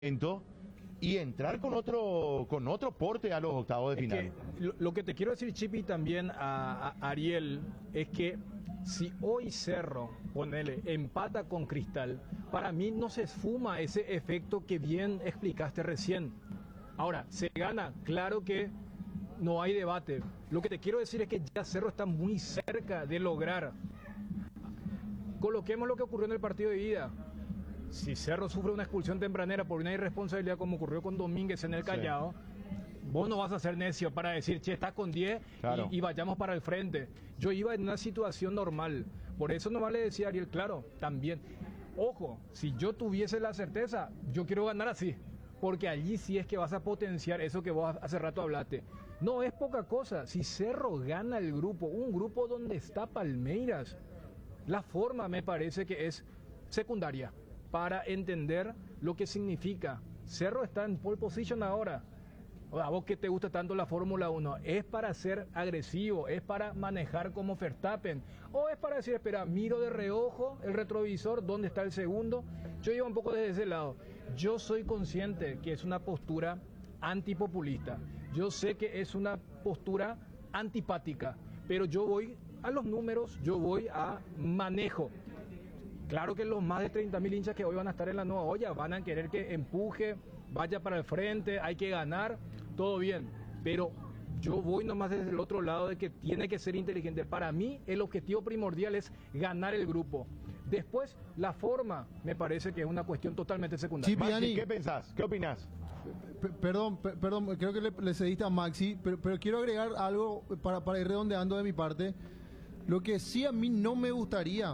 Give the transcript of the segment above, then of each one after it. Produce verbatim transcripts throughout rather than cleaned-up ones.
y entrar con otro con otro porte a los octavos de Es final. que lo, lo que te quiero decir, Chipi, también a, a Ariel, es que si hoy Cerro, ponele, empata con Cristal, para mí no se esfuma ese efecto que bien explicaste recién. Ahora, se gana, claro que no hay debate. Lo que te quiero decir es que ya Cerro está muy cerca de lograr. Coloquemos lo que ocurrió en el partido de ida. Si Cerro sufre una expulsión tempranera por una irresponsabilidad como ocurrió con Domínguez en el Callao, sí, vos no vas a ser necio para decir, che, está con diez, claro, y, y vayamos para el frente. Yo iba en una situación normal. Por eso no vale decir, Ariel, claro, también. Ojo, si yo tuviese la certeza, yo quiero ganar así. Porque allí sí es que vas a potenciar eso que vos hace rato hablaste. No es poca cosa. Si Cerro gana el grupo, un grupo donde está Palmeiras, la forma me parece que es secundaria para entender lo que significa. Cerro está en pole position ahora. A vos que te gusta tanto la Fórmula uno, ¿es para ser agresivo? ¿Es para manejar como Verstappen? ¿O es para decir, espera, miro de reojo el retrovisor, dónde está el segundo? Yo llevo un poco desde ese lado. Yo soy consciente que es una postura antipopulista. Yo sé que es una postura antipática, pero yo voy a los números, yo voy a manejo. Claro que los más de treinta mil hinchas que hoy van a estar en la nueva olla van a querer que empuje, vaya para el frente, hay que ganar, todo bien. Pero yo voy nomás desde el otro lado de que tiene que ser inteligente. Para mí el objetivo primordial es ganar el grupo. Después, la forma me parece que es una cuestión totalmente secundaria. Sí, Maxi, ¿qué pensás? ¿Qué opinás? P perdón, perdón, creo que le, le cediste a Maxi, pero, pero quiero agregar algo para, para ir redondeando de mi parte. Lo que sí a mí no me gustaría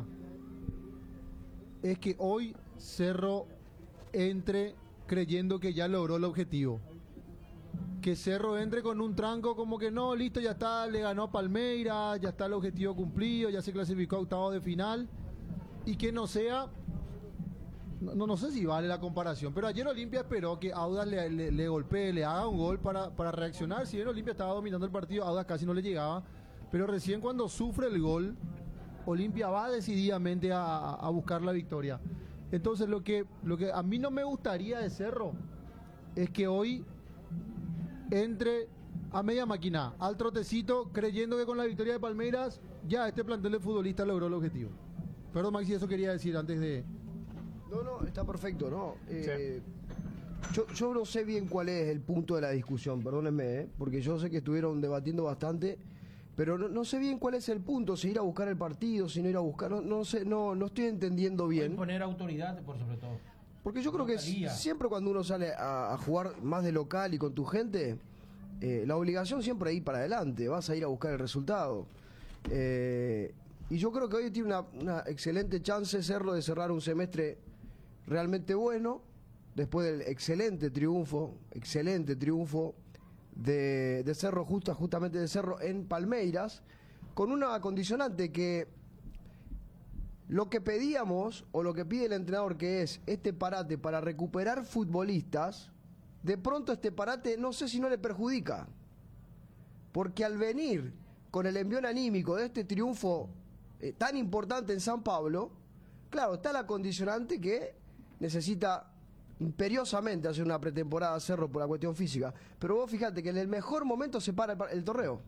es que hoy Cerro entre creyendo que ya logró el objetivo. Que Cerro entre con un tranco como que no, listo, ya está, le ganó a Palmeiras, ya está el objetivo cumplido, ya se clasificó a octavos de final. Y que no sea, no, no sé si vale la comparación, pero ayer Olimpia esperó que Audax le, le, le golpee, le haga un gol para, para reaccionar. Si bien Olimpia estaba dominando el partido, Audax casi no le llegaba. Pero recién cuando sufre el gol, Olimpia va decididamente a, a buscar la victoria. Entonces lo que, lo que a mí no me gustaría de Cerro es que hoy entre a media máquina, al trotecito, creyendo que con la victoria de Palmeiras ya este plantel de futbolistas logró el objetivo. Perdón, Maxi, eso quería decir antes de... No, no, está perfecto, ¿no? Eh, sí. yo, yo no sé bien cuál es el punto de la discusión, perdónenme, ¿eh? Porque yo sé que estuvieron debatiendo bastante... Pero no, no sé bien cuál es el punto, si ir a buscar el partido, si no ir a buscar, no, no sé, no, no estoy entendiendo bien. Poner autoridad, por sobre todo. Porque yo creo que siempre cuando uno sale a, a jugar más de local y con tu gente, eh, la obligación siempre es ir para adelante, vas a ir a buscar el resultado. Eh, y yo creo que hoy tiene una, una excelente chance Cerro de cerrar un semestre realmente bueno, después del excelente triunfo, excelente triunfo, De, de Cerro, justa, justamente de Cerro en Palmeiras, con una condicionante que lo que pedíamos o lo que pide el entrenador, que es este parate para recuperar futbolistas, de pronto este parate no sé si no le perjudica, porque al venir con el envión anímico de este triunfo eh, tan importante en San Pablo, claro, está la condicionante que necesita imperiosamente hacer una pretemporada Cerro por la cuestión física, pero vos fíjate que en el mejor momento se para el, el torneo.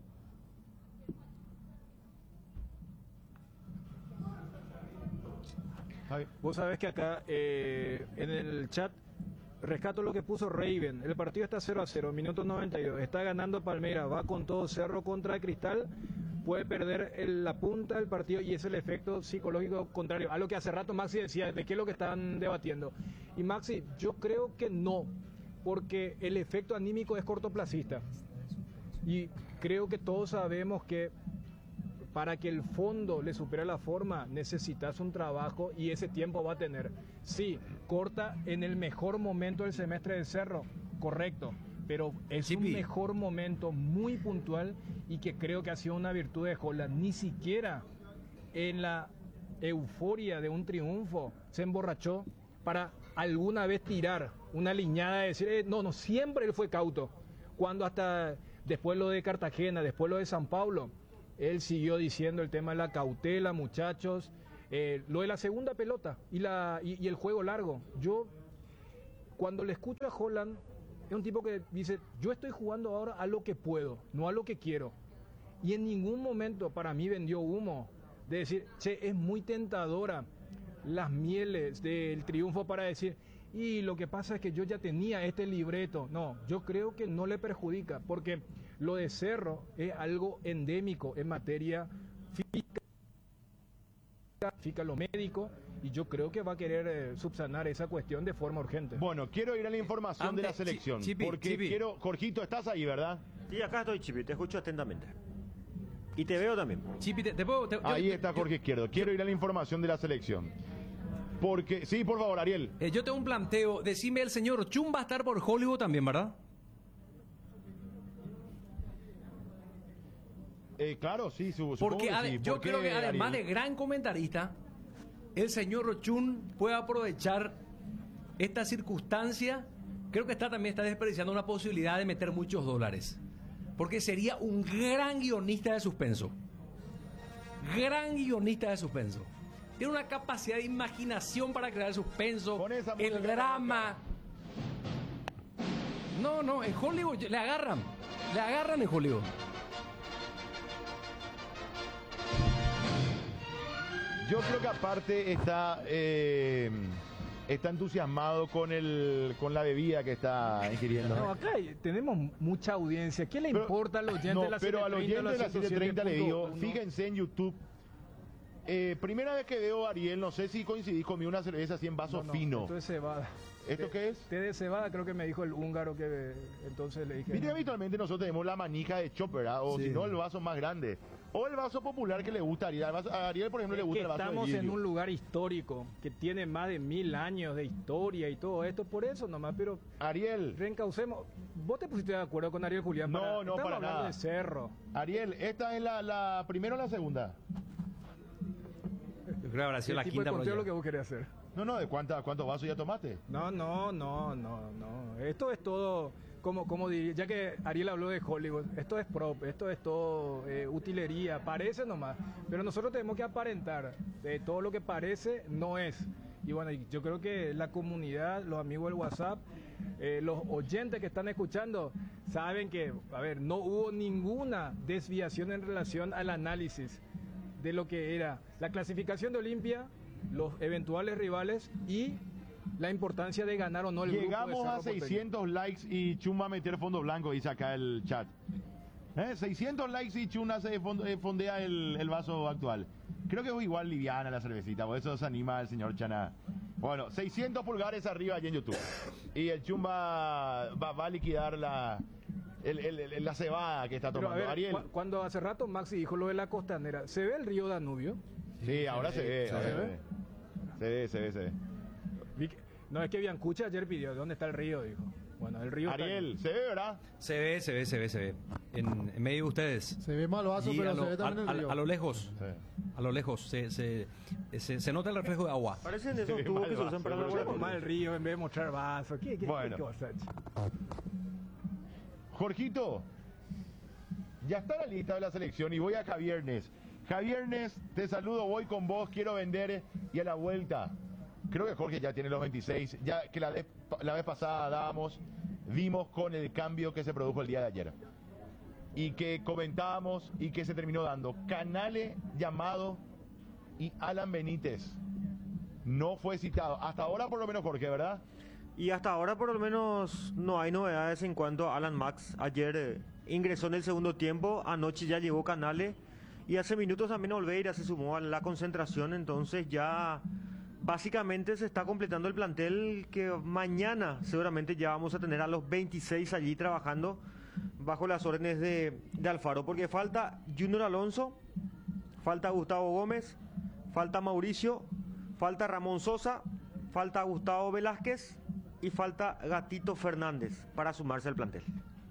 Vos sabés que acá eh, en el chat rescato lo que puso Raven. El partido está cero a cero, minuto noventa y dos, está ganando Palmeiras, va con todo Cerro contra Cristal, puede perder el, la punta del partido y es el efecto psicológico contrario a lo que hace rato Maxi decía, de qué es lo que están debatiendo. Y Maxi, yo creo que no, porque el efecto anímico es cortoplacista. Y creo que todos sabemos que para que el fondo le supere la forma, necesitas un trabajo y ese tiempo va a tener. Sí, corta en el mejor momento del semestre de Cerro, correcto, pero es Chipi. Un mejor momento muy puntual y que creo que ha sido una virtud de Holland. Ni siquiera en la euforia de un triunfo se emborrachó para alguna vez tirar una liñada de decir, eh, no, no, siempre él fue cauto. Cuando hasta después lo de Cartagena, después lo de San Pablo, él siguió diciendo el tema de la cautela, muchachos, eh, lo de la segunda pelota y, la, y, y el juego largo. Yo cuando le escucho a Haaland, es un tipo que dice, yo estoy jugando ahora a lo que puedo, no a lo que quiero. Y en ningún momento para mí vendió humo de decir, che, es muy tentadora las mieles del triunfo para decir, y lo que pasa es que yo ya tenía este libreto. No, yo creo que no le perjudica, porque lo de Cerro es algo endémico en materia física, física lo médico, y yo creo que va a querer eh, subsanar esa cuestión de forma urgente. Bueno, quiero ir a la información Ante, de la selección, Chipi, porque Chipi. quiero, Jorgito, estás ahí, ¿verdad? Sí, acá estoy, Chipi, te escucho atentamente. Y te veo también. Chipi, te, te puedo... te- yo- Ahí yo- está yo- Jorge Izquierdo. Quiero ir a la información de la selección. Porque, sí, por favor, Ariel. eh, yo tengo un planteo. Decime, el señor Chum va a estar por Hollywood también, ¿verdad? Eh, claro, sí, su, Porque supongo que ade- sí. yo ¿Por qué, creo que además Ariel? de gran comentarista, el señor Chun puede aprovechar esta circunstancia. Creo que está también está desperdiciando una posibilidad de meter muchos dólares. Porque sería un gran guionista de suspenso. Gran guionista de suspenso. Tiene una capacidad de imaginación para crear suspenso, Pon esa el música drama. No, no, en Hollywood le agarran. Le agarran en Hollywood. Yo creo que aparte está eh, está entusiasmado con el con la bebida que está ingiriendo. No, acá hay- tenemos mucha audiencia. ¿Qué le Pero- importa al oyente no, de la pero al oyente de la ciento siete treinta le digo, punto uno? fíjense en YouTube. Eh, primera vez que veo a Ariel, no sé si coincidís conmigo, una cerveza así en vaso No, no, fino. Esto es cebada. ¿Esto Té- qué es? Té de cebada, creo que me dijo el húngaro que eh, entonces le dije. Viste, no. habitualmente nosotros tenemos la manija de chopper, ¿verdad? O Sí. si no, el vaso más grande. O el vaso popular que le gusta a Ariel. Al vaso- A Ariel, por ejemplo, le Es gusta que el vaso estamos de en vidrio. un lugar histórico que tiene más de mil años de historia y todo esto, por eso nomás, pero Ariel, reencaucemos. ¿Vos te pusiste de acuerdo con Ariel Julián? No, para, no, estamos para hablando nada. de Cerro. Ariel, ¿esta es la, la primera o la segunda? Yo creo que habrá sido la ¿Qué tipo quinta de por conteo allá. lo que vos querés hacer? No, no, ¿de cuánta, cuántos vasos ya tomaste? No, no, no, no, no. Esto es todo, como, como diría, ya que Ariel habló de Hollywood, esto es prop, esto es todo eh, utilería, parece nomás. Pero nosotros tenemos que aparentar, eh, todo lo que parece no es. Y bueno, y yo creo que la comunidad, los amigos del WhatsApp, eh, los oyentes que están escuchando, saben que, a ver, no hubo ninguna desviación en relación al análisis de lo que era la clasificación de Olimpia, los eventuales rivales y la importancia de ganar o no el Llegamos grupo de a Cerro Porteño. seiscientos likes y Chum va a meter fondo blanco, dice acá el chat. ¿Eh? seiscientos likes y Chum hace fond- eh, fondea el, el vaso actual. Creo que es igual liviana la cervecita, por eso se anima el señor Chana. Bueno, seiscientos pulgares arriba allí en YouTube. Y el Chum va, va, va a liquidar la, el- el- el- la cebada que está Pero, a tomando. ver, Ariel. cu- cuando hace rato Maxi dijo lo de la costanera, ¿se ve el río Danubio? Sí, ahora se ve. ahora ¿Se se ve? ve. Se ve, se ve, se ve. Vi que- No, es que Biancucha ayer pidió, ¿dónde está el río? Dijo. Bueno, el río está ahí. Ariel, se ve, ¿verdad? Se ve, se ve, se ve, se ve. En, en medio de ustedes. Se ve mal vaso, Y pero a, lo, se ve también a- el río. a- a lo lejos, Sí. a lo lejos, se, se, se, se nota el reflejo de agua. Parecen esos Sí, tubos mal que se usan para la vaso, Mostremos guardia. más el río en vez de mostrar vaso. ¿Qué, qué, Bueno. qué cosa? Jorgito, ya está la lista de la selección y voy a Javiernes. Javiernes, te saludo, voy con vos, quiero vender y a la vuelta. Creo que Jorge ya tiene los veintiséis, ya que la vez, la vez pasada dábamos, vimos con el cambio que se produjo el día de ayer. Y que comentábamos y que se terminó dando. Canale llamado y Alan Benítez no fue citado. Hasta ahora por lo menos Jorge, ¿verdad? Y hasta ahora por lo menos no hay novedades en cuanto a Alan Max. Ayer eh, ingresó en el segundo tiempo, anoche ya llegó Canale y hace minutos también Olveira se sumó a la concentración, entonces ya básicamente se está completando el plantel que mañana seguramente ya vamos a tener a los veintiséis allí trabajando bajo las órdenes de, de Alfaro, porque falta Junior Alonso, falta Gustavo Gómez, falta Mauricio, falta Ramón Sosa, falta Gustavo Velázquez y falta Gatito Fernández para sumarse al plantel.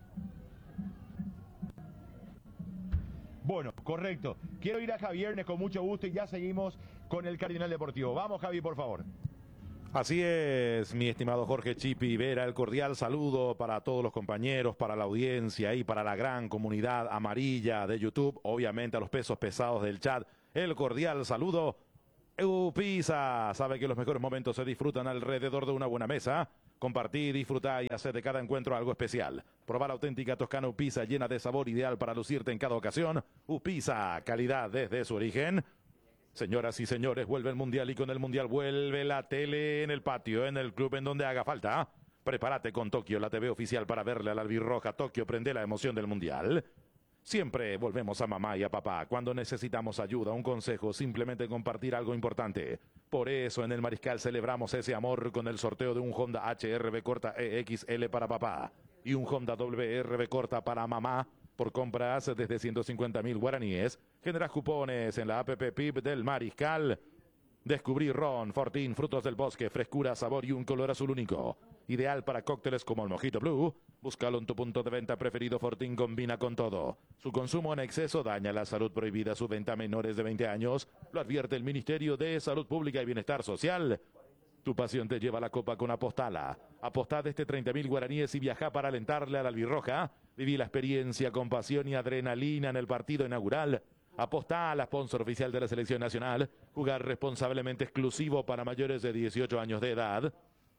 Bueno, correcto. Quiero ir a Javiernes con mucho gusto y ya seguimos con el Cardinal Deportivo. Vamos, Javi, por favor. Así es, mi estimado Jorge Chipi Vera, el cordial saludo para todos los compañeros, para la audiencia y para la gran comunidad amarilla de YouTube, obviamente a los pesos pesados del chat, el cordial saludo. Eupisa sabe que los mejores momentos se disfrutan alrededor de una buena mesa. Compartí, disfrutá y hacé de cada encuentro algo especial. Probá la auténtica Toscana Upisa llena de sabor ideal para lucirte en cada ocasión. Upisa, calidad desde su origen. Señoras y señores, vuelve el Mundial y con el Mundial vuelve la tele en el patio, en el club en donde haga falta. Prepárate con Tokio, la T V oficial para verle a la albirroja. Tokio, prende la emoción del Mundial. Siempre volvemos a mamá y a papá cuando necesitamos ayuda, un consejo, simplemente compartir algo importante. Por eso en el Mariscal celebramos ese amor con el sorteo de un Honda H R V corta E X L para papá y un Honda W R V corta para mamá. Por compras desde ciento cincuenta mil guaraníes, generas cupones en la app P I B del Mariscal. Descubrí Ron, Fortín, frutos del bosque, frescura, sabor y un color azul único. Ideal para cócteles como el Mojito Blue. Búscalo en tu punto de venta preferido. Fortín combina con todo. Su consumo en exceso daña la salud. Prohibida su venta a menores de veinte años. Lo advierte el Ministerio de Salud Pública y Bienestar Social. Tu pasión te lleva a la copa con Apostala. Apostá desde treinta mil guaraníes y viajá para alentarle a la albirroja. Viví la experiencia con pasión y adrenalina en el partido inaugural. Apostá a la sponsor oficial de la Selección Nacional. Jugar responsablemente, exclusivo para mayores de dieciocho años de edad.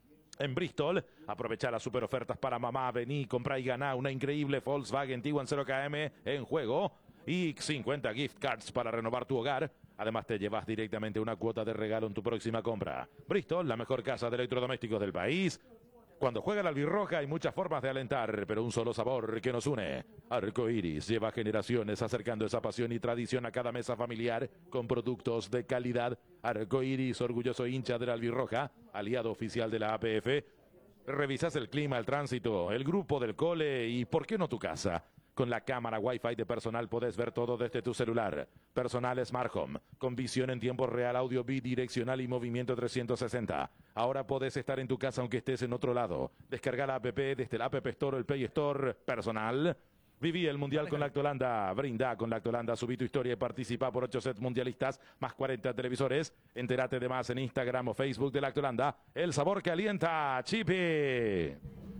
En Bristol, aprovechá las super ofertas para mamá. Vení, comprá y ganá una increíble Volkswagen Tiguan cero kilómetros en juego. Y cincuenta gift cards para renovar tu hogar. Además te llevas directamente una cuota de regalo en tu próxima compra. Bristol, la mejor casa de electrodomésticos del país. Cuando juega la albirroja hay muchas formas de alentar, pero un solo sabor que nos une. Arcoiris lleva generaciones acercando esa pasión y tradición a cada mesa familiar con productos de calidad. Arcoiris, orgulloso hincha de la albirroja, aliado oficial de la A P F. Revisas el clima, el tránsito, el grupo del cole y ¿por qué no tu casa? Con la cámara Wi-Fi de Personal podés ver todo desde tu celular. Personal Smart Home, con visión en tiempo real, audio bidireccional y movimiento trescientos sesenta. Ahora podés estar en tu casa aunque estés en otro lado. Descarga la app desde la App Store o el Play Store. Personal. Viví el Mundial con Lactolanda. Brinda con Lactolanda. Subí tu historia y participa por ocho sets mundialistas más cuarenta televisores. Entérate de más en Instagram o Facebook de Lactolanda. El sabor que alienta. Chipi.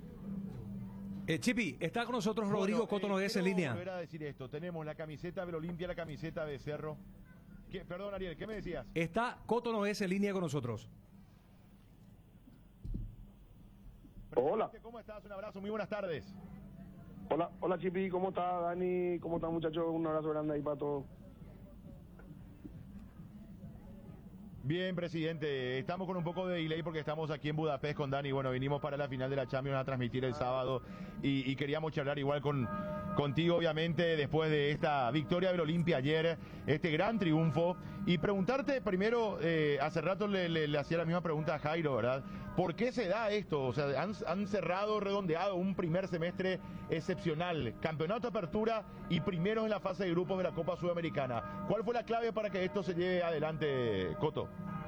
Eh, Chipi, está con nosotros Rodrigo bueno, Cotonogués eh, en línea. Volver a decir esto. Tenemos la camiseta de Olimpia, la camiseta de Cerro. ¿Qué? Perdón, Ariel, ¿qué me decías? Está Cotonogués en línea con nosotros. Hola. ¿Cómo estás? Un abrazo, muy buenas tardes. Hola, hola Chipi, ¿cómo está Dani? ¿Cómo están muchachos? Un abrazo grande ahí para todos. Bien, presidente, estamos con un poco de delay porque estamos aquí en Budapest con Dani. Bueno, vinimos para la final de la Champions a transmitir el sábado y, y queríamos charlar igual con contigo, obviamente, después de esta victoria del Olimpia ayer, este gran triunfo. Y preguntarte primero, eh, hace rato le, le, le hacía la misma pregunta a Jairo, ¿verdad? ¿Por qué se da esto? O sea, han, han cerrado, redondeado un primer semestre excepcional. Campeonato de apertura y primero en la fase de grupos de la Copa Sudamericana. ¿Cuál fue la clave para que esto se lleve adelante, Coto?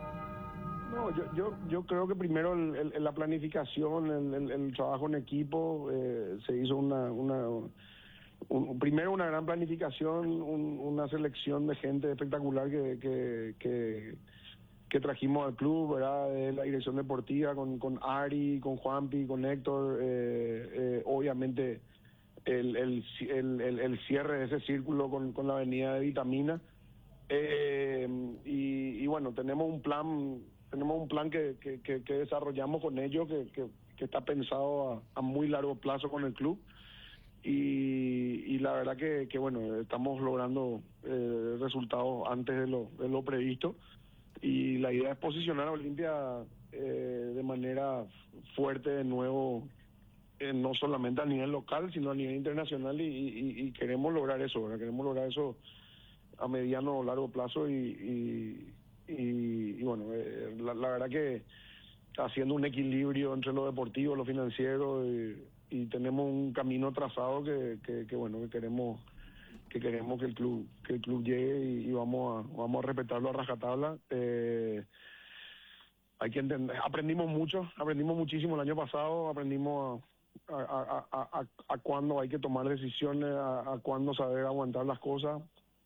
No, yo, yo, yo creo que primero el, el, la planificación, el, el, el trabajo en equipo, eh, se hizo una, una un, primero una gran planificación, un, una selección de gente espectacular que, que, que, que trajimos al club, ¿verdad? De la dirección deportiva con, con Ari, con Juanpi, con Héctor, eh, eh, obviamente el, el, el, el, el cierre de ese círculo con, con la avenida de Vitamina. Eh, y, y bueno, tenemos un plan tenemos un plan que, que, que, que desarrollamos con ellos que, que, que está pensado a, a muy largo plazo con el club y, y la verdad que, que bueno, estamos logrando eh, resultados antes de lo, de lo previsto y la idea es posicionar a Olimpia eh, de manera fuerte de nuevo, eh, no solamente a nivel local sino a nivel internacional y, y, y queremos lograr eso, ¿verdad? Queremos lograr eso a mediano o largo plazo y, y, y, y bueno, eh, la, la verdad que haciendo un equilibrio entre lo deportivo, lo financiero y, y tenemos un camino trazado que, que, que bueno que queremos que queremos que el club que el club llegue y, y vamos a vamos a respetarlo a rajatabla. Eh, hay que entender, aprendimos mucho, aprendimos muchísimo el año pasado, aprendimos a, a, a, a, a cuándo hay que tomar decisiones, a, a cuándo saber aguantar las cosas.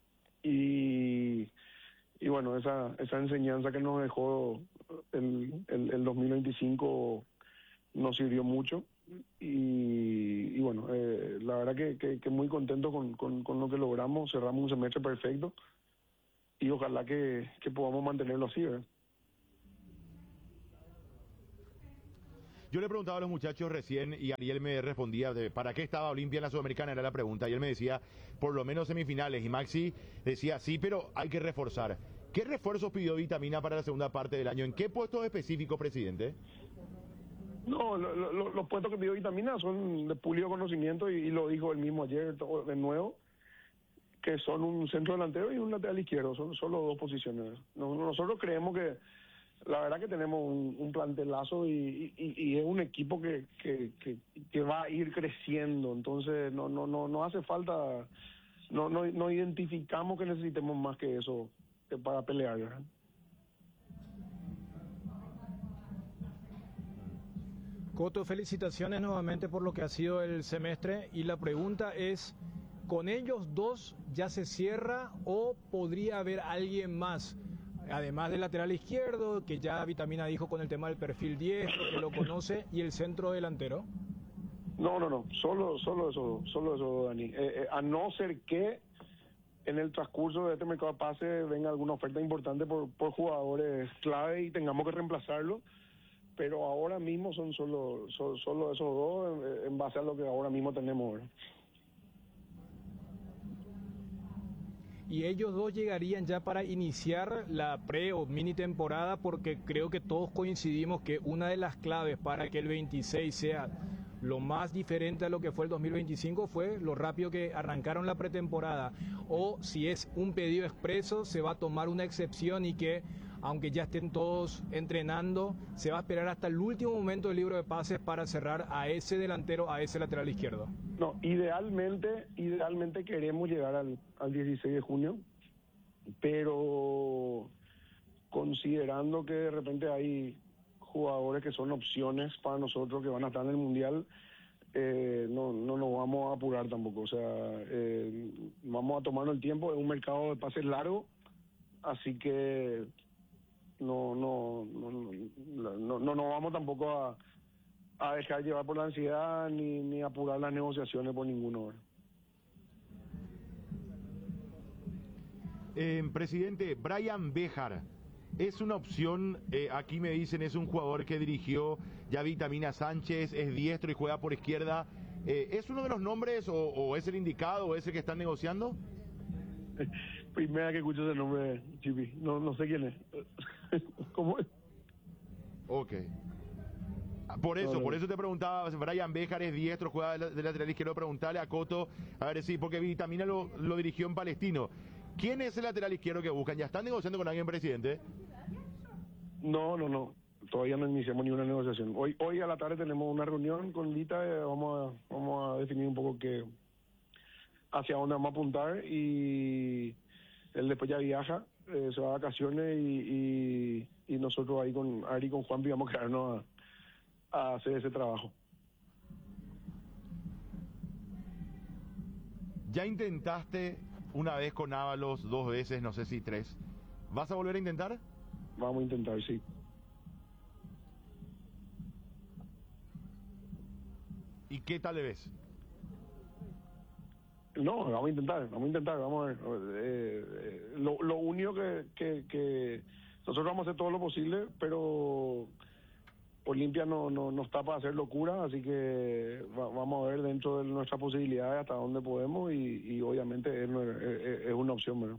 Y, y bueno, esa esa enseñanza que nos dejó el, el, el dos mil veinticinco nos sirvió mucho y, y bueno, eh, la verdad que, que, que muy contento con, con, con lo que logramos, cerramos un semestre perfecto y ojalá que, que podamos mantenerlo así, ¿verdad? Yo le preguntaba a los muchachos recién y Ariel me respondía de para qué estaba Olimpia en la Sudamericana, era la pregunta, y él me decía, por lo menos semifinales, y Maxi decía, sí, pero hay que reforzar. ¿Qué refuerzos pidió Vitamina para la segunda parte del año? ¿En qué puestos específicos, presidente? No, lo, lo, los puestos que pidió Vitamina son de pulido conocimiento y, y lo dijo él mismo ayer todo, de nuevo, que son un centro delantero y un lateral izquierdo, son solo dos posiciones. Nosotros creemos que la verdad que tenemos un, un plantelazo y, y, y es un equipo que, que, que, que va a ir creciendo, entonces no no no no hace falta, no no, no identificamos que necesitemos más que eso que para pelear, ¿verdad? Coto, felicitaciones nuevamente por lo que ha sido el semestre y la pregunta es, ¿con ellos dos ya se cierra o podría haber alguien más? Además del lateral izquierdo, que ya Vitamina dijo con el tema del perfil diestro, que lo conoce, y el centro delantero. No, no, no, solo solo eso, solo eso, Dani. Eh, eh, a no ser que en el transcurso de este mercado de pase venga alguna oferta importante por, por jugadores clave y tengamos que reemplazarlo, pero ahora mismo son solo, son, solo esos dos en, en base a lo que ahora mismo tenemos, ¿verdad? Y ellos dos llegarían ya para iniciar la pre o mini temporada, porque creo que todos coincidimos que una de las claves para que el veintiséis sea lo más diferente a lo que fue el dos mil veinticinco fue lo rápido que arrancaron la pretemporada. O si es un pedido expreso, se va a tomar una excepción y que, aunque ya estén todos entrenando, se va a esperar hasta el último momento del libro de pases para cerrar a ese delantero, a ese lateral izquierdo. No, idealmente, idealmente queremos llegar al, al dieciséis de junio, pero considerando que de repente hay jugadores que son opciones para nosotros que van a estar en el Mundial, eh, no, no nos vamos a apurar tampoco. O sea, eh, vamos a tomarnos el tiempo, es un mercado de pases largo, así que no no no no no, no nos vamos tampoco a, a dejar llevar por la ansiedad ni, ni apurar las negociaciones por ninguno. Eh, presidente, Brian Béjar es una opción, eh, aquí me dicen, es un jugador que dirigió ya Vitamina Sánchez, es diestro y juega por izquierda. Eh, ¿Es uno de los nombres o, o es el indicado o es el que están negociando? Primera que escucho ese nombre, Chipi. No, no sé quién es. ¿Cómo es? Ok. Por eso, no, no. por eso te preguntaba, Brian Béjar es diestro, juega de lateral izquierdo, preguntarle a Coto, a ver si, porque Vitamina lo, lo dirigió en Palestino. ¿Quién es el lateral izquierdo que buscan? ¿Ya están negociando con alguien, presidente? No, no, no. Todavía no iniciamos ninguna negociación. Hoy hoy a la tarde tenemos una reunión con Vita, eh, vamos a, vamos a definir un poco qué, hacia dónde vamos a apuntar y él después ya viaja, eh, se va de vacaciones y, y, y nosotros ahí con Ari y con Juan vamos a quedarnos a, a hacer ese trabajo. ¿Ya intentaste una vez con Ábalos, dos veces, no sé si tres? ¿Vas a volver a intentar? Vamos a intentar, sí. ¿Y qué tal le ves? No, vamos a intentar, vamos a intentar, vamos a ver. Eh, eh, lo, lo único que, que, que nosotros vamos a hacer todo lo posible, pero Olimpia no, no, no está para hacer locura, así que va, vamos a ver dentro de nuestras posibilidades hasta dónde podemos y, y obviamente es, es, es una opción, ¿verdad?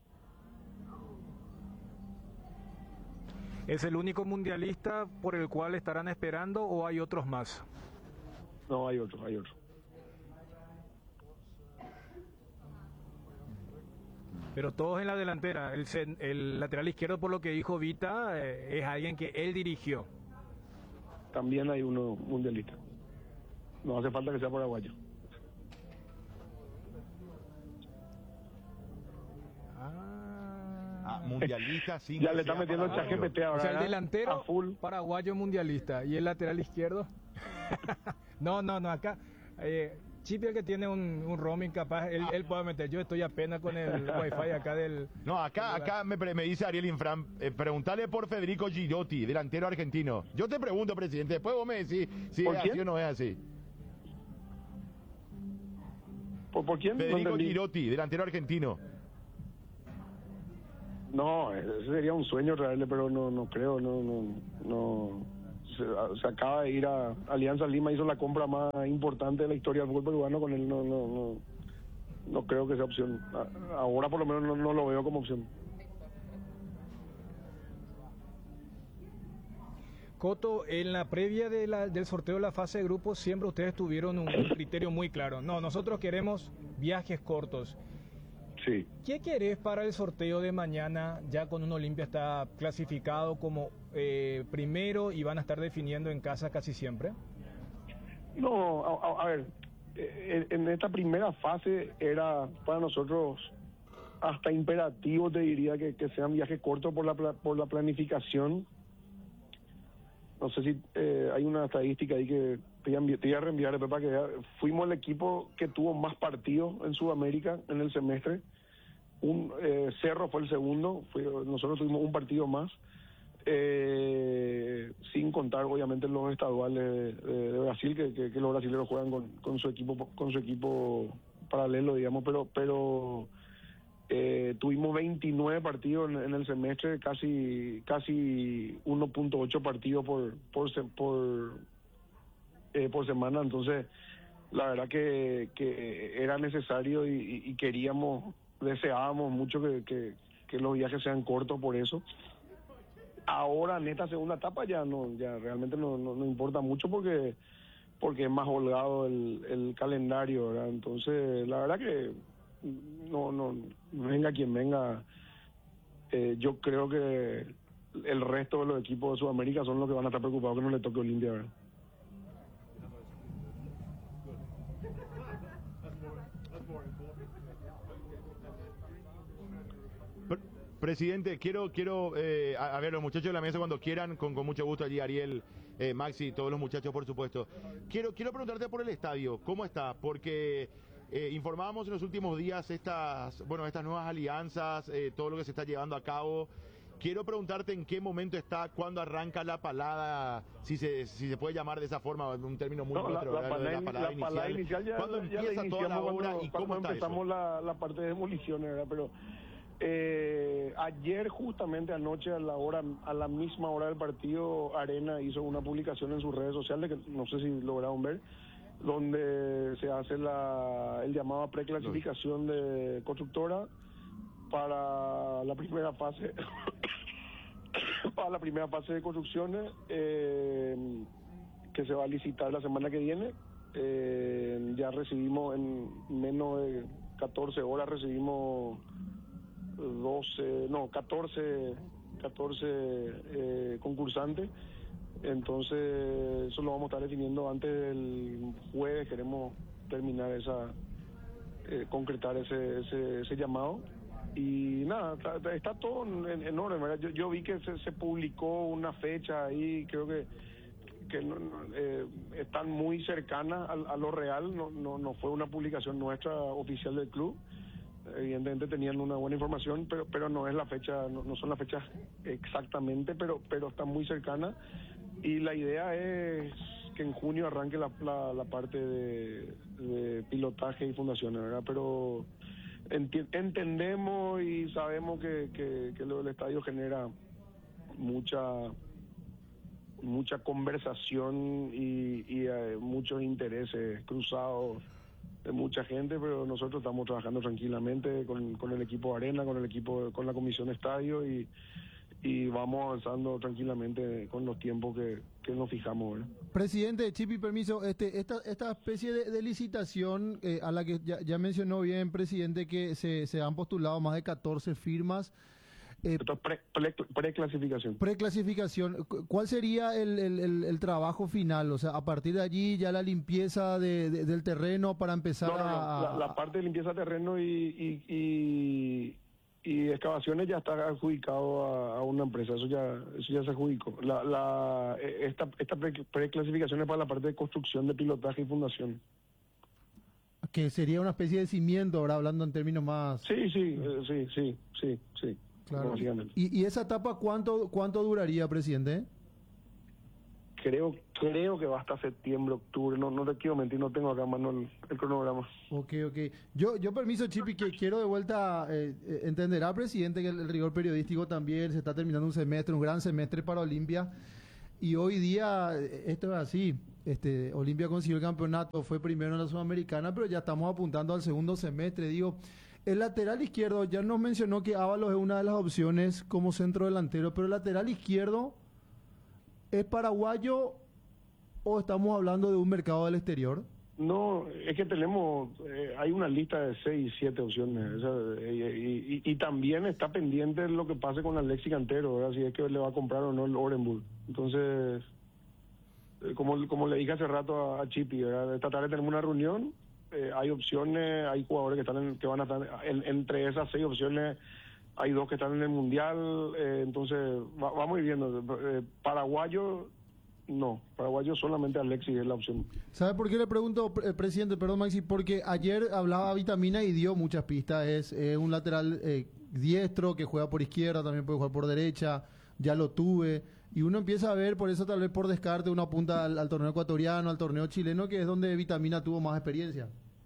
¿Es el único mundialista por el cual estarán esperando o hay otros más? No, hay otros, hay otros. Pero todos en la delantera. El, el lateral izquierdo, por lo que dijo Vita, eh, es alguien que él dirigió. También hay uno mundialista. No hace falta que sea paraguayo. Ah, mundialista, sí. Ya le está metiendo el ChatGPT ahora. O sea, el ¿verdad? delantero A full. paraguayo mundialista y el lateral izquierdo. no, no, no, acá. Eh, Chipi, el que tiene un, un roaming capaz, él, él puede meter. Yo estoy apenas con el wifi acá del... No, acá acá me, me dice Ariel Infran, eh, preguntarle por Federico Girotti, delantero argentino. Yo te pregunto, presidente, después vos me decís si es así o no es así. ¿Por, por quién? Federico Girotti, delantero argentino. No, ese sería un sueño traerle, pero no no creo, no no no se, se acaba de ir a Alianza Lima, hizo la compra más importante de la historia del fútbol peruano, con él no, no, no, no creo que sea opción. Ahora por lo menos no, no lo veo como opción. Coto, en la previa de la, del sorteo de la fase de grupos siempre ustedes tuvieron un, un criterio muy claro. No, nosotros queremos viajes cortos. Sí. ¿Qué querés para el sorteo de mañana? Ya con un Olimpia está clasificado como eh, primero y van a estar definiendo en casa casi siempre. No, a, a, a ver, eh, en esta primera fase era para nosotros hasta imperativo, te diría, que, que sean viajes cortos por la, por la planificación. No sé si eh, hay una estadística ahí que te voy a reenviar, para que vea. Fuimos el equipo que tuvo más partidos en Sudamérica en el semestre. Un eh, Cerro fue el segundo, fue, nosotros tuvimos un partido más, eh, sin contar obviamente los estaduales de, de, de Brasil, que, que, que los brasileños juegan con, con su equipo con su equipo paralelo, digamos, pero pero Eh, tuvimos veintinueve partidos en, en el semestre, casi casi uno punto ocho partidos por por por, eh, por semana. Entonces la verdad que, que era necesario y, y queríamos, deseábamos mucho que, que, que los viajes sean cortos por eso. Ahora en esta segunda etapa ya no ya realmente no, no, no importa mucho porque porque es más holgado el, el calendario, ¿verdad? Entonces la verdad que no, no, venga quien venga, eh, yo creo que el resto de los equipos de Sudamérica son los que van a estar preocupados que no le toque Olimpia, ¿verdad? Presidente, quiero, quiero eh, a, a ver, los muchachos de la mesa cuando quieran, con, con mucho gusto allí, Ariel, eh, Maxi, todos los muchachos, por supuesto. Quiero, quiero preguntarte por el estadio, ¿cómo está? Porque eh, informábamos en los últimos días estas, bueno, estas nuevas alianzas, eh, todo lo que se está llevando a cabo. Quiero preguntarte en qué momento está, cuándo arranca la palada, si se, si se puede llamar de esa forma, un término muy no, nuestro, la, la, palada, la palada la inicial. palada inicial ya, ¿Cuándo ya empieza toda la obra cuando, y cómo cuando está empezamos eso? La, la parte de demoliciones, ¿verdad? Pero eh, ayer justamente anoche a la hora, a la misma hora del partido, Arena hizo una publicación en sus redes sociales que no sé si lograron ver, donde se hace la, el llamado a preclasificación de constructora para la primera fase para la primera fase de construcciones, eh, que se va a licitar la semana que viene. Eh, ya recibimos en menos de catorce horas, recibimos doce, no, catorce, catorce eh, concursantes. Entonces eso lo vamos a estar definiendo antes del jueves. Queremos terminar esa, eh, concretar ese, ese, ese llamado. Y nada, está, está todo en, en orden, ¿verdad? Yo, yo vi que se, se publicó una fecha ahí, creo que que no, no, eh, están muy cercanas a, a lo real, no, no, no fue una publicación nuestra oficial del club. Evidentemente tenían una buena información, pero pero no es la fecha, no, no son las fechas exactamente, pero pero están muy cercanas. Y la idea es que en junio arranque la, la, la parte de, de pilotaje y fundaciones, ¿verdad? Pero enti entendemos y sabemos que, que, que lo del estadio genera mucha mucha conversación y, y eh, muchos intereses cruzados de mucha gente, pero nosotros estamos trabajando tranquilamente con, con el equipo Arena, con el equipo, con la comisión estadio y, y vamos avanzando tranquilamente con los tiempos que, que nos fijamos, ¿verdad? Presidente, Chipi, permiso, este, esta, esta especie de, de licitación eh, a la que ya, ya mencionó bien, presidente, que se, se han postulado más de catorce firmas. Eh, Preclasificación. Pre Preclasificación. ¿Cuál sería el, el, el, el trabajo final? O sea, a partir de allí ya la limpieza de, de, del terreno para empezar no, no, no. a... La, la parte de limpieza de terreno y, y, y, y excavaciones ya está adjudicado a, a una empresa, eso ya eso ya se adjudicó. La, la, esta esta preclasificación es para la parte de construcción, de pilotaje y fundación. Que sería una especie de cimiento, ahora hablando en términos más... Sí, sí, eh, sí, sí, sí, sí. Claro. ¿Y, ¿Y esa etapa cuánto cuánto duraría, presidente? Creo creo que va hasta septiembre, octubre, no no te quiero mentir, no tengo acá mano el, el cronograma. Ok, ok. Yo, yo permiso, Chipi, que quiero de vuelta, eh, entenderá, presidente, que el, el rigor periodístico también, se está terminando un semestre, un gran semestre para Olimpia. y hoy día esto es así. Este, Olimpia consiguió el campeonato, fue primero en la Sudamericana, pero ya estamos apuntando al segundo semestre. Digo, el lateral izquierdo, ya nos mencionó que Ábalos es una de las opciones como centro delantero, pero el lateral izquierdo, ¿es paraguayo o estamos hablando de un mercado del exterior? No, es que tenemos, eh, hay una lista de seis, siete opciones, o sea, y, y, y también está pendiente lo que pase con Alexis Cantero, ¿verdad? Si es que le va a comprar o no el Orenburg. Entonces, eh, como, como le dije hace rato a, a Chipi, ¿verdad? Esta tarde tenemos una reunión, eh, hay opciones, hay jugadores que están en, que van a estar, en, entre esas seis opciones hay dos que están en el Mundial, eh, entonces va, vamos a ir viendo. Eh, paraguayo... No, paraguayo solamente Alexis es la opción. ¿Sabe por qué le pregunto, eh, presidente? Perdón, Maxi, porque ayer hablaba Vitamina y dio muchas pistas. Es eh, un lateral eh, diestro que juega por izquierda, también puede jugar por derecha, ya lo tuve. Y uno empieza a ver, por eso tal vez por descarte, uno apunta al, al torneo ecuatoriano, al torneo chileno, que es donde Vitamina tuvo más experiencia.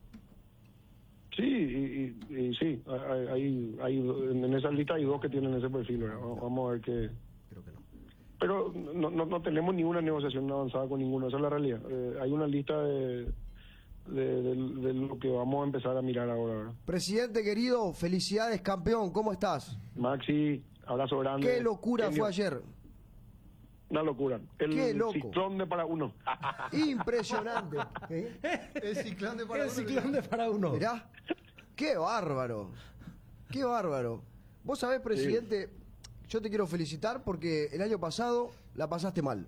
Sí, y, y, y sí, hay, hay, hay, en esa lista hay dos que tienen ese perfil, ¿verdad? Vamos a ver qué... Pero no, no, no tenemos ninguna negociación avanzada con ninguno, esa es la realidad. Eh, hay una lista de, de, de, de lo que vamos a empezar a mirar ahora, ¿verdad? Presidente querido, felicidades, campeón, ¿cómo estás? Maxi, abrazo grande. Qué locura Genio. Fue ayer. Una locura. El Qué loco. ciclón de para uno. Impresionante. ¿Eh? El ciclón de para El uno. ciclón de para uno. Mirá, qué bárbaro. Qué bárbaro. Vos sabés, presidente... Sí. Yo te quiero felicitar porque el año pasado la pasaste mal.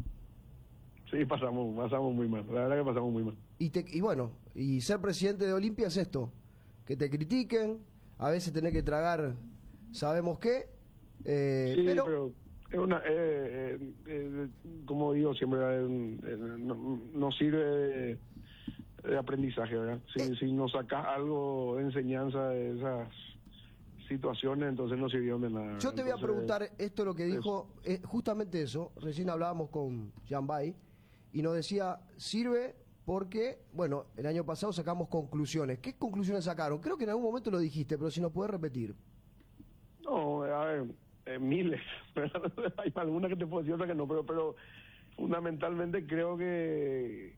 Sí, pasamos, pasamos muy mal. La verdad que pasamos muy mal. Y, te, y bueno, y ser presidente de Olimpia es esto. Que te critiquen, a veces tenés que tragar sabemos qué. Eh, sí, pero... pero es una, eh, eh, eh, como digo siempre, eh, eh, no, no sirve de, de aprendizaje, ¿verdad? Si, eh. si nos sacás algo de enseñanza de esas situaciones, entonces no sirvió de nada. Yo te voy entonces, a preguntar esto, lo que dijo, eh, justamente eso, recién hablábamos con Jean Bay, y nos decía, sirve porque, bueno, el año pasado sacamos conclusiones. ¿Qué conclusiones sacaron? Creo que en algún momento lo dijiste, pero si nos puedes repetir. No, a ver, eh, miles. Hay algunas que te puedo decir, otras que no, pero, pero fundamentalmente creo que,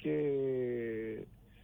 que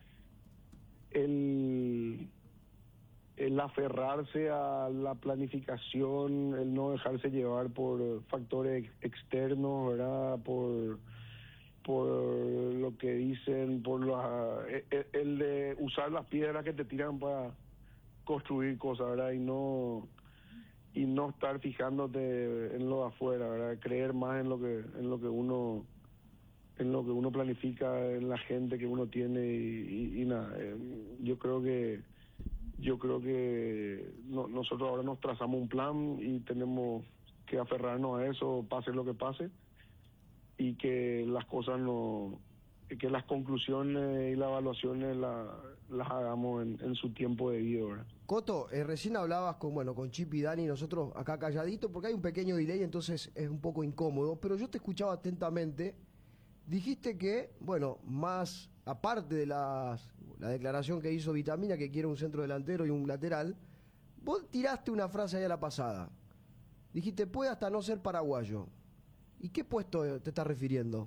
el... el aferrarse a la planificación, el no dejarse llevar por factores externos, ¿verdad? Por, por lo que dicen, por la, el, el de usar las piedras que te tiran para construir cosas, ¿verdad? Y no y no estar fijándote en lo de afuera, ¿verdad? Creer más en lo que en lo que uno en lo que uno planifica, en la gente que uno tiene y, y, y nada. Eh, yo creo que Yo creo que no, nosotros ahora nos trazamos un plan y tenemos que aferrarnos a eso, pase lo que pase, y que las cosas no, que las conclusiones y las evaluaciones la, las hagamos en, en su tiempo debido, ¿verdad? Coto, eh, recién hablabas con bueno con Chip y Dani, nosotros acá calladito, porque hay un pequeño delay, entonces es un poco incómodo, pero yo te escuchaba atentamente. Dijiste que, bueno, más aparte de las, la declaración que hizo Vitamina, que quiere un centro delantero y un lateral, vos tiraste una frase ahí a la pasada. Dijiste, puede hasta no ser paraguayo. ¿Y qué puesto te estás refiriendo?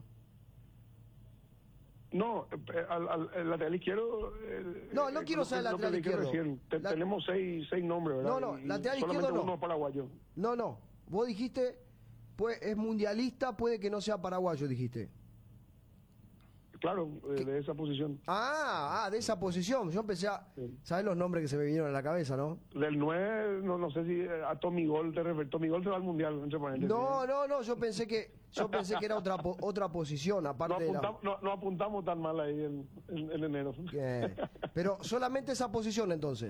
No, eh, al, al, al lateral izquierdo... Eh, no, no eh, quiero ser lateral izquierdo. Te, la... Tenemos seis, seis nombres, ¿verdad? No, no, y lateral izquierdo no. Uno paraguayo. No, no. Vos dijiste, pues, es mundialista, puede que no sea paraguayo, dijiste. Claro, eh, de esa posición. Ah, ah, de esa posición. Yo empecé a... Sí. ¿Sabes los nombres que se me vinieron a la cabeza, no? Del nueve, no, no sé si a Tommy Gol te refieres. Tommy Gol se va al Mundial, entre paréntesis. No, no, no, yo pensé que yo pensé que era otra otra posición, aparte no apuntamos, de la... no, no apuntamos tan mal ahí en, en, en enero. ¿Qué? Pero solamente esa posición, entonces.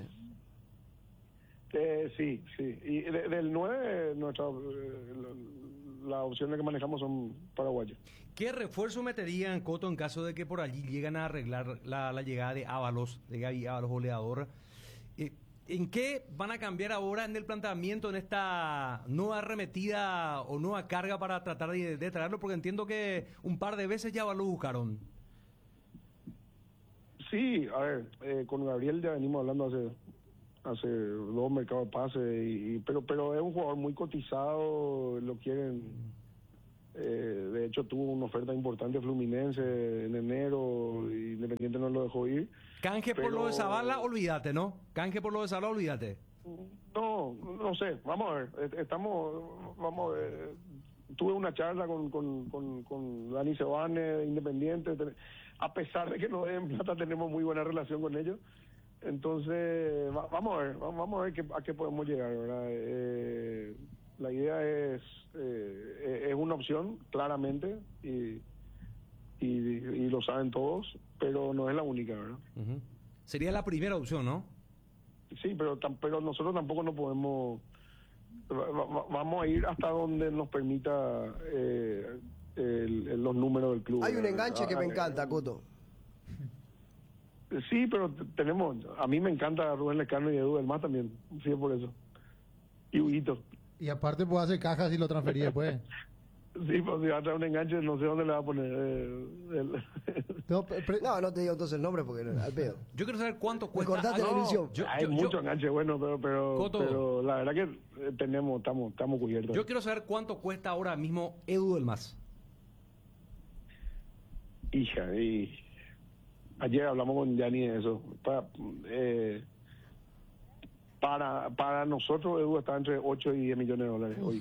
Eh, sí, sí. Y de, del nueve, nuestra... Eh, las opciones que manejamos son paraguayos. ¿Qué refuerzo meterían, Coto, en caso de que por allí llegan a arreglar la, la llegada de Ábalos, de Gaby Ábalos, goleador? Eh, ¿En qué van a cambiar ahora en el planteamiento, en esta nueva arremetida o nueva carga para tratar de, de traerlo? Porque entiendo que un par de veces ya lo buscaron. Sí, a ver, eh, con Gabriel ya venimos hablando hace hace dos mercados de pase, y, y, pero pero es un jugador muy cotizado, lo quieren Eh, de hecho, tuvo una oferta importante Fluminense en enero, y Independiente no lo dejó ir. Canje por pero- lo de Zavala, olvídate, ¿no? Canje por lo de Zavala, olvídate. No, no sé, vamos a ver, eh, estamos, vamos a ver, tuve una charla con, con, con, con Dani Sebane de Independiente, te- a pesar de que no den plata, tenemos muy buena relación con ellos, entonces va- vamos a ver, va- vamos a ver qué, a qué podemos llegar, ¿verdad? Eh, la idea es, eh, es una opción, claramente, y, y, y lo saben todos, pero no es la única, ¿verdad? Ujú. Sería la primera opción, ¿no? Sí, pero tam- pero nosotros tampoco no podemos, va- va- vamos a ir hasta donde nos permita eh, el- el- los números del club. Hay un Eh, enganche que me ah, encanta, Coto. eh, Sí, pero t- tenemos, a mí me encanta Rubén Lescano y Edu del Más también, sí, es por eso. Y Huguito. Y aparte puede hacer cajas y lo transferí después. Sí, pues si va a traer un enganche, no sé dónde le va a poner. eh, el- No, pre- pre- No, no te digo entonces el nombre porque no, al pedo. Yo quiero saber cuánto Me cuesta. cortaste la Ah, no. ilusión. Yo, Hay yo- mucho yo- enganche bueno, pero pero, Coto. pero la verdad que eh, tenemos, estamos, estamos cubiertos. yo quiero saber cuánto cuesta ahora mismo Edu del Mas. Hija, y ayer hablamos con Yanni de eso. Para, eh, para, para nosotros, Edu está entre ocho y diez millones de dólares hoy.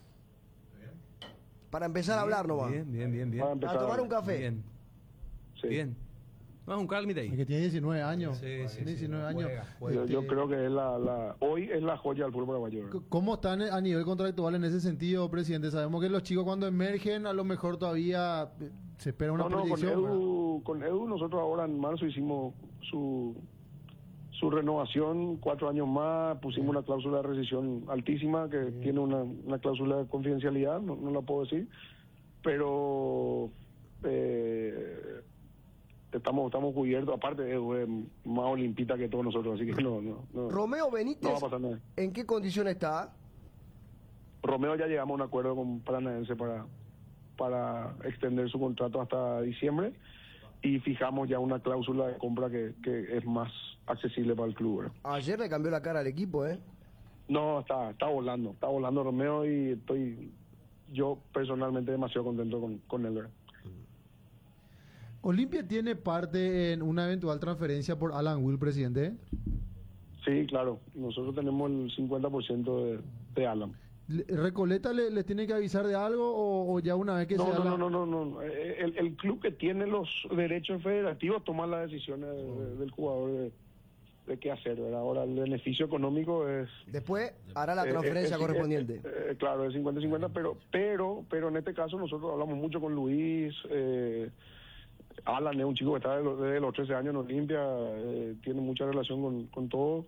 Para empezar a hablar nomás. Bien, bien, bien, bien. Para A empezar tomar a un hablar. café. Bien, Sí. bien. No, es un cálmite el ahí. que tiene diecinueve años. Sí, sí, Tiene sí, diecinueve juega, años. juega. Yo, yo Este, creo que es la, la, hoy es la joya del fútbol paraguayo. ¿verdad? ¿Cómo están a nivel contractual en ese sentido, presidente? Sabemos que los chicos cuando emergen a lo mejor todavía eh, se espera una No, no, con proyección. ¿verdad? Edu, con Edu nosotros ahora en marzo hicimos su, su renovación, cuatro años más, pusimos una cláusula de rescisión altísima que tiene una, una cláusula de confidencialidad, no, no la puedo decir, pero eh, estamos estamos cubiertos, aparte Edu es más olimpita que todos nosotros, así que no, no, no, Romeo no Benítez, va a pasar nada. ¿en qué condición está? Romeo ya llegamos a un acuerdo con Paranaense para, para extender su contrato hasta diciembre y fijamos ya una cláusula de compra que, que es más accesible para el club. ¿verdad? Ayer le cambió la cara al equipo, ¿eh? No, está, está volando, está volando Romeo y estoy yo personalmente demasiado contento con, con él. ¿verdad? ¿Olimpia tiene parte en una eventual transferencia por Alan Will, presidente? Sí, claro, nosotros tenemos el cincuenta por ciento de, de Alan. Le- ¿Recoleta le, le tiene que avisar de algo o, o ya una vez que No, sea no, la- no, no, no, no. Eh, El, el club que tiene los derechos federativos toma las decisiones de- de- del jugador de, de qué hacer, ¿verdad? Ahora el beneficio económico es Después hará la Eh, transferencia eh, eh, correspondiente. eh, eh, claro, es cincuenta cincuenta, pero, pero, pero en este caso nosotros hablamos mucho con Luis. Eh, Alan es un chico que está desde los, desde los trece años en Olimpia, eh, tiene mucha relación con, con todo.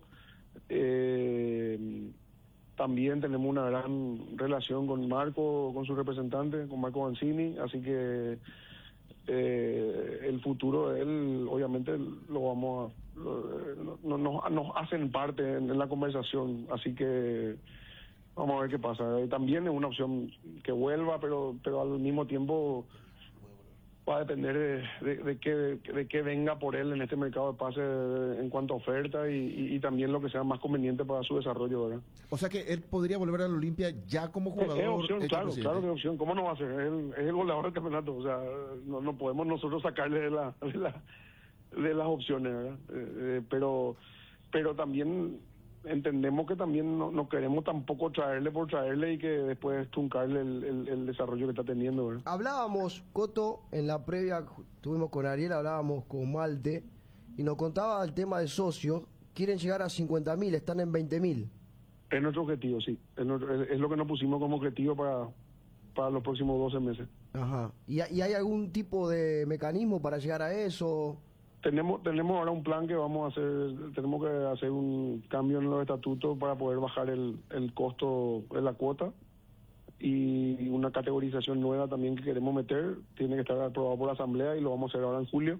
Eh, también tenemos una gran relación con Marco, con su representante, con Marco Banzini, así que eh, el futuro de él, obviamente, lo vamos a. Lo, no- nos, nos hacen parte en, en la conversación, así que vamos a ver qué pasa. Eh, También es una opción que vuelva, pero pero al mismo tiempo va a depender de, de, de qué, de qué venga por él en este mercado de pases eh, en cuanto a oferta y, y, y también lo que sea más conveniente para su desarrollo, ¿verdad? O sea que él podría volver al Olimpia ya como jugador. Es opción, hecho claro, presidente. claro que es opción. ¿Cómo no va a ser? Es el, es el goleador del campeonato. O sea, no, no podemos nosotros sacarle de, la, de, la, de las opciones, ¿verdad? Eh, eh, pero, pero también entendemos que también no, no queremos tampoco traerle por traerle y que después truncarle el, el, el desarrollo que está teniendo, ¿verdad? Hablábamos, Coto, en la previa, estuvimos con Ariel, hablábamos con Malte, y nos contaba el tema de socios, quieren llegar a cincuenta mil, están en veinte mil. Es nuestro objetivo, sí. Es, nuestro- es- es lo que nos pusimos como objetivo para, para los próximos doce meses. Ajá. ¿Y, ha- y hay algún tipo de mecanismo para llegar a eso? Tenemos tenemos ahora un plan que vamos a hacer, tenemos que hacer un cambio en los estatutos para poder bajar el, el costo de la cuota y una categorización nueva también que queremos meter, tiene que estar aprobado por la asamblea y lo vamos a hacer ahora en julio.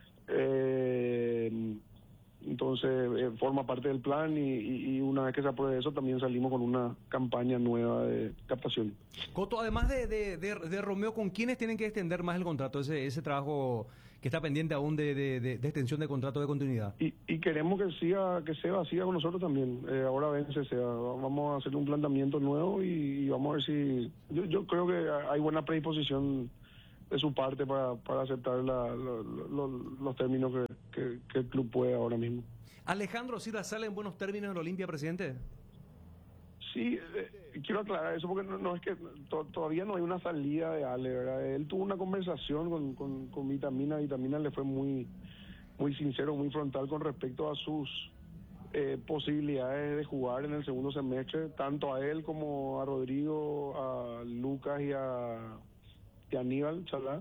Eh, entonces eh, forma parte del plan y, y- y una vez que se apruebe eso también salimos con una campaña nueva de captación. Coto, además de, de, de, de Romeo, ¿con quiénes tienen que extender más el contrato? Ese, ese trabajo que está pendiente aún de, de, de, de extensión de contrato de continuidad. Y, y queremos que siga, que Seba siga con nosotros también. Eh, ahora vence Seba. Vamos a hacer un planteamiento nuevo y, y vamos a ver si... Yo, yo creo que hay buena predisposición de su parte para, para aceptar la, la, la, los términos que, que, que el club puede ahora mismo. ¿Alejandro Silva sale en buenos términos en el Olimpia, presidente? Sí, eh, quiero aclarar eso porque no, no es que to, todavía no hay una salida de Ale, ¿verdad? Él tuvo una conversación con, con, con Vitamina, Vitamina le fue muy, muy sincero, muy frontal con respecto a sus eh, posibilidades de jugar en el segundo semestre, tanto a él como a Rodrigo, a Lucas y a, y a Aníbal Chalá,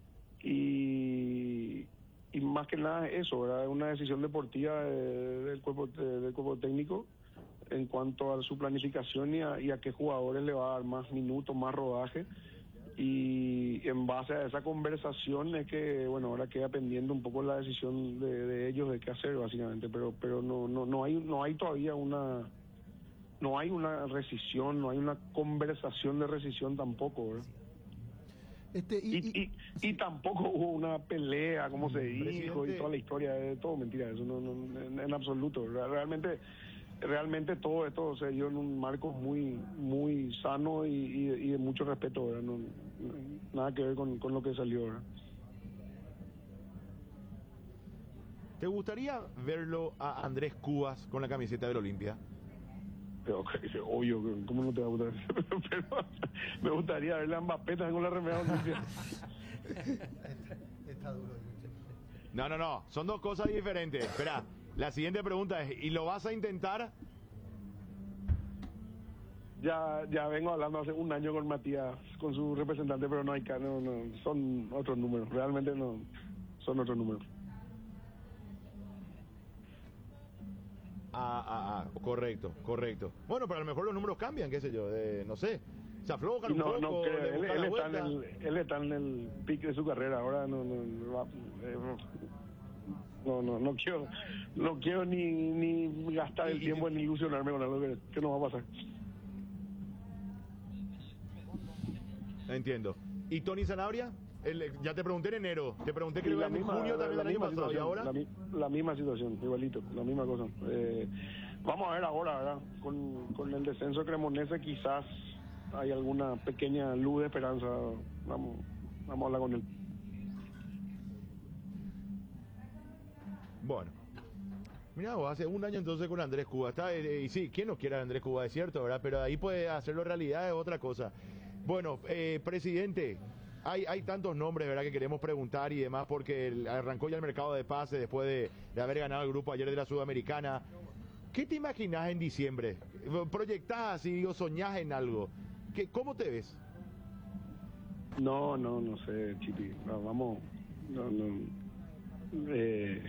y, y más que nada eso, ¿verdad? Es una decisión deportiva de, del cuerpo de, del cuerpo técnico en cuanto a su planificación y a, y a qué jugadores le va a dar más minutos, más rodaje, y en base a esa conversación es que, bueno, ahora queda pendiente un poco la decisión de, de ellos de qué hacer básicamente, pero pero no no no hay no hay todavía una no hay una rescisión, no hay una conversación de rescisión tampoco, ¿verdad? Este, y, y, y, y, y tampoco hubo una pelea, como se dijo, y toda la historia, de todo mentira, eso no, no en, en absoluto, realmente realmente todo esto se dio en un marco muy muy sano y, y, y de mucho respeto, ¿verdad? No, no, nada que ver con, con lo que salió, ¿verdad? ¿Te gustaría verlo a Andrés Cubas con la camiseta del Olimpia? Pero, obvio, ¿cómo no te va a gustar? Pero me gustaría verle a Mbappé también con la remera del Olimpia. Está duro. No, no, no, son dos cosas diferentes. Espera, la siguiente pregunta es, ¿y lo vas a intentar? Ya ya vengo hablando hace un año con Matías, con su representante, pero no hay no, no, son otros números, realmente no, son otros números. Ah, ah, ah, correcto, correcto. Bueno, pero a lo mejor los números cambian, qué sé yo, de, no sé, se aflojan un no, poco. No, creo, él, él, está en vuelta. el, él está en el pic de su carrera, ahora no, no, no, no, no, no quiero, no quiero ni, ni gastar el tiempo en ilusionarme con algo que, que no va a pasar. Entiendo. ¿Y Tony Sanabria? El, ya te pregunté en enero, te pregunté que sí, lo iba en junio también del año pasado, ¿y ahora? La, la misma situación, igualito, la misma cosa. Eh, vamos a ver ahora, ¿verdad? Con, con el descenso de Cremonese quizás hay alguna pequeña luz de esperanza. Vamos, vamos a hablar con él. Bueno. Mira, vos, hace un año entonces con Andrés Cuba. Está, eh, y sí, ¿quién no quiere a Andrés Cuba? Es cierto, ¿verdad? Pero ahí puede hacerlo realidad, es otra cosa. Bueno, eh, presidente, hay, hay tantos nombres, ¿verdad?, que queremos preguntar y demás, porque el, arrancó ya el mercado de pases después de, de haber ganado el grupo ayer de la Sudamericana. ¿Qué te imaginás en diciembre? ¿Proyectás así o soñás en algo? ¿Qué, ¿Cómo te ves? No, no, no sé, Chipi. No, vamos, no, no. Eh,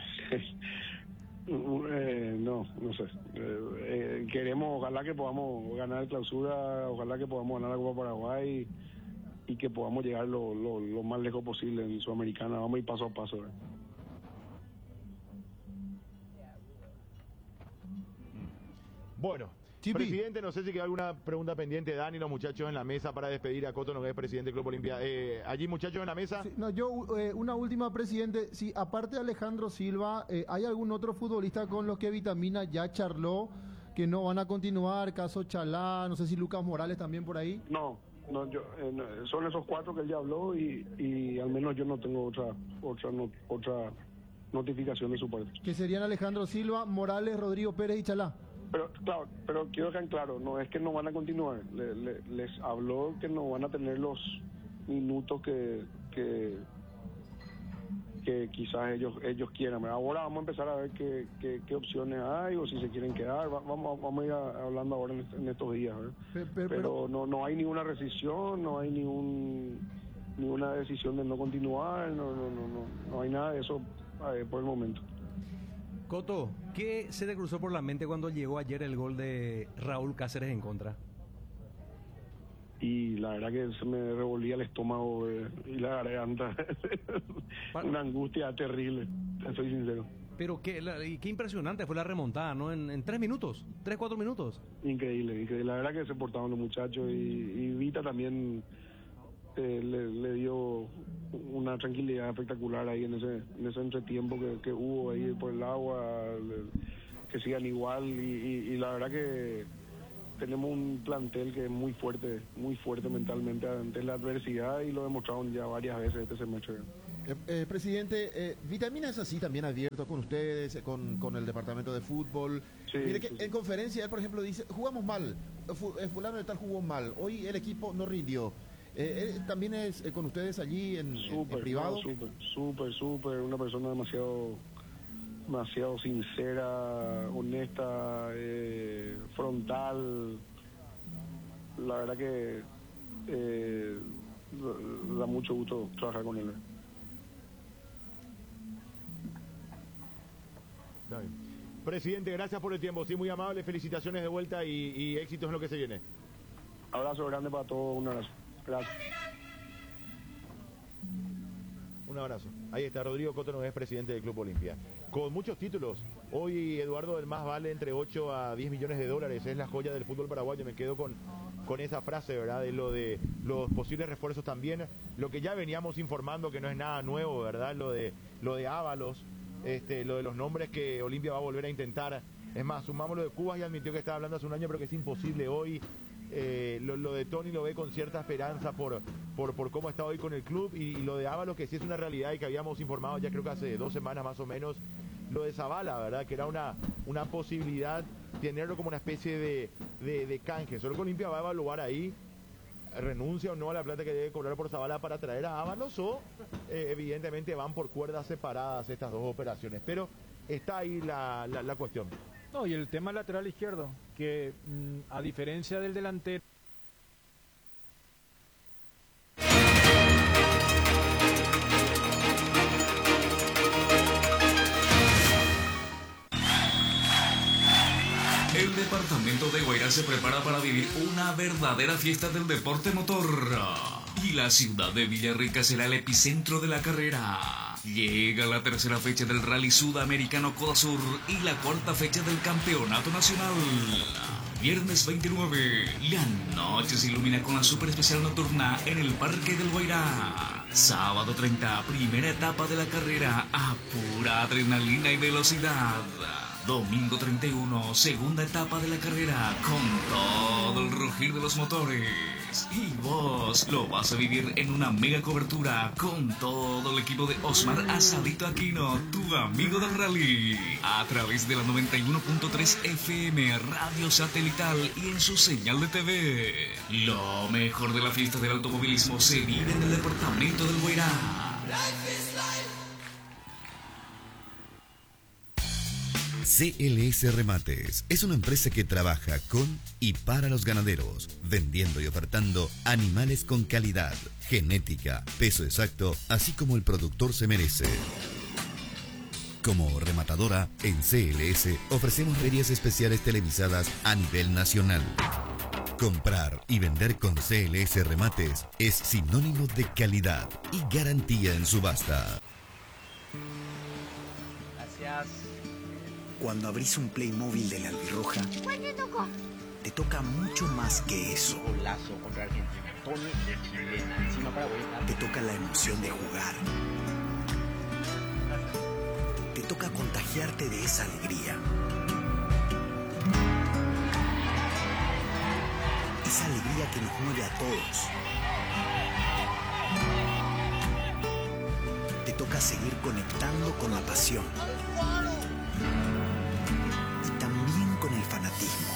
eh, no, no sé. Eh, eh, queremos, ojalá que podamos ganar clausura, ojalá que podamos ganar la Copa Paraguay y, y que podamos llegar lo, lo, lo más lejos posible en Sudamericana. Vamos a ir paso a paso. ¿eh? Bueno, Chipi. Presidente, no sé si queda alguna pregunta pendiente, Dani, los muchachos en la mesa para despedir a Coto Nogués, presidente del Club Olimpia. Eh, allí, muchachos en la mesa. Sí, no, yo, eh, una última, presidente. Si aparte de Alejandro Silva, eh, ¿hay algún otro futbolista con los que Vitamina ya charló que no van a continuar? Caso Chalá, no sé si Lucas Morales también por ahí. No, no, yo, eh, no, son esos cuatro que él ya habló y, y al menos yo no tengo otra, otra, no, otra notificación de su parte. Que serían Alejandro Silva, Morales, Rodrigo Pérez y Chalá. Pero claro, pero quiero dejar claro, no es que no van a continuar, le, le, les habló que no van a tener los minutos que que, que quizás ellos ellos quieran. Ahora vamos a empezar a ver qué, qué, qué opciones hay o si se quieren quedar, vamos vamos a ir a, hablando ahora en, en estos días. Pero, pero, pero no no hay ninguna rescisión, no hay ningún ninguna decisión de no continuar, no no no no, no hay nada de eso eh, por el momento. Coto, ¿qué se te cruzó por la mente cuando llegó ayer el gol de Raúl Cáceres en contra? Y la verdad que se me revolvía el estómago eh, y la garganta. Una angustia terrible, soy sincero. Pero qué, la, qué impresionante fue la remontada, ¿no? En, en tres minutos, tres, cuatro minutos. Increíble, increíble. La verdad que se portaban los muchachos y, y Vita también eh, le, le dio una tranquilidad espectacular ahí en ese en ese entretiempo que, que hubo ahí por el agua, le, que sigan igual y, y, y la verdad que tenemos un plantel que es muy fuerte, muy fuerte mentalmente ante la adversidad y lo demostraron ya varias veces este semestre. Eh, eh, presidente, eh, Vitamina es así también abierto con ustedes, eh, con, con el departamento de fútbol. Sí, Mire que sí, en sí. conferencia él, por ejemplo, dice, jugamos mal, fu, eh, fulano de tal jugó mal, hoy el equipo no rindió. Eh, eh, también es eh, con ustedes allí en, en- en Súper, privado. no, súper, súper, súper, una persona demasiado, demasiado sincera, honesta, eh, frontal. La verdad que eh, da mucho gusto trabajar con él. Está bien. Presidente, gracias por el tiempo, sí, muy amable, felicitaciones de vuelta y, y éxitos en lo que se viene. Abrazo grande para todos, un abrazo. Gracias. Un abrazo. Ahí está, Rodrigo Cotonou es presidente del Club Olimpia. Con muchos títulos. Hoy Eduardo del Más vale entre ocho a diez millones de dólares. Es la joya del fútbol paraguayo. Me quedo con, con esa frase, ¿verdad? De lo de los posibles refuerzos también. Lo que ya veníamos informando, que no es nada nuevo, ¿verdad? Lo de, lo de Ábalos, este, lo de los nombres que Olimpia va a volver a intentar. Es más, sumamos lo de Cubas y admitió que estaba hablando hace un año, pero que es imposible hoy. Eh, lo, lo de Tony lo ve con cierta esperanza por, por, por cómo está hoy con el club y, y lo de Ábalos que sí es una realidad y que habíamos informado ya creo que hace dos semanas más o menos, lo de Zavala, ¿verdad? Que era una, una posibilidad tenerlo como una especie de, de, de canje. Solo que Olimpia va a evaluar ahí, renuncia o no a la plata que debe cobrar por Zavala para traer a Ábalos o eh, evidentemente van por cuerdas separadas estas dos operaciones, pero está ahí la, la, la cuestión. No, y el tema lateral izquierdo, que mm, a diferencia del delantero, El departamento de Guairá se prepara para vivir una verdadera fiesta del deporte motor. Y la ciudad de Villarrica será el epicentro de la carrera. Llega la tercera fecha del Rally Sudamericano Coda Sur y la cuarta fecha del Campeonato Nacional. Viernes veintinueve, la noche se ilumina con la super especial nocturna en el Parque del Guairá. Sábado treinta, primera etapa de la carrera a pura adrenalina y velocidad. Domingo treinta y uno, segunda etapa de la carrera con todo el rugir de los motores. Y vos lo vas a vivir en una mega cobertura con todo el equipo de Osmar Asadito Aquino, tu amigo del rally. A través de la noventa y uno punto tres F M, radio satelital y en su señal de T V. Lo mejor de la fiesta del automovilismo se vive en el departamento del Guairá. C L S Remates es una empresa que trabaja con y para los ganaderos, vendiendo y ofertando animales con calidad, genética, peso exacto, así como el productor se merece. Como rematadora, en C L S ofrecemos ferias especiales televisadas a nivel nacional. Comprar y vender con C L S Remates es sinónimo de calidad y garantía en subasta. Gracias. Cuando abrís un Playmobil de la Albirroja, ¿Cuál te tocó? te toca mucho más que eso. Golazo contra Argentina. Tony de chilena. Encima para vuelta. Te toca la emoción de jugar. Te toca contagiarte de esa alegría. Esa alegría que nos mueve a todos. Te toca seguir conectando con la pasión. Y también con el fanatismo.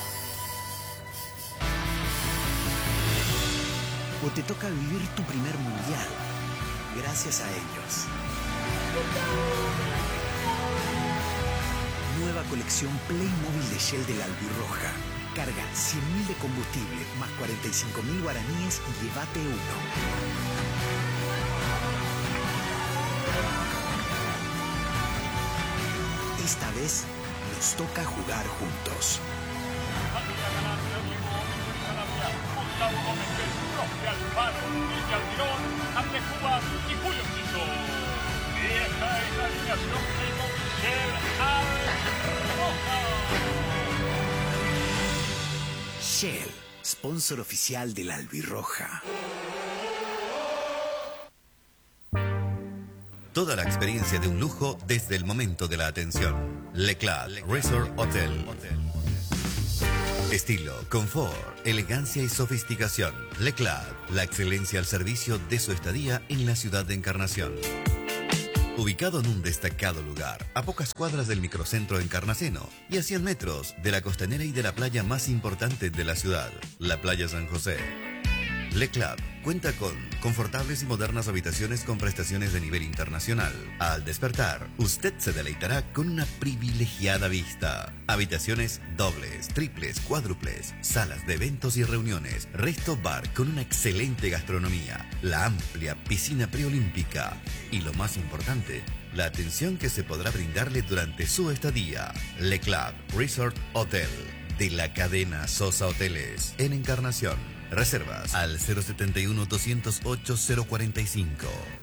O te toca vivir tu primer mundial. Gracias a ellos. Nueva colección Playmobil de Shell de la Albirroja. Carga cien mil de combustible más cuarenta y cinco mil guaraníes y llévate uno. Esta vez nos toca jugar juntos. Shell, sponsor oficial de la Albirroja. Toda la experiencia de un lujo desde el momento de la atención. Le Club Resort Hotel. Estilo, confort, elegancia y sofisticación. Le Club, la excelencia al servicio de su estadía en la ciudad de Encarnación. Ubicado en un destacado lugar, a pocas cuadras del microcentro Encarnaceno y a cien metros de la costanera y de la playa más importante de la ciudad, la Playa San José. Le Club cuenta con confortables y modernas habitaciones con prestaciones de nivel internacional. Al despertar, usted se deleitará con una privilegiada vista. Habitaciones dobles, triples, cuádruples, salas de eventos y reuniones, resto bar con una excelente gastronomía, la amplia piscina preolímpica y lo más importante, la atención que se podrá brindarle durante su estadía. Le Club Resort Hotel de la cadena Sosa Hoteles en Encarnación. Reservas al cero setenta y uno, doscientos ocho, cero cuarenta y cinco.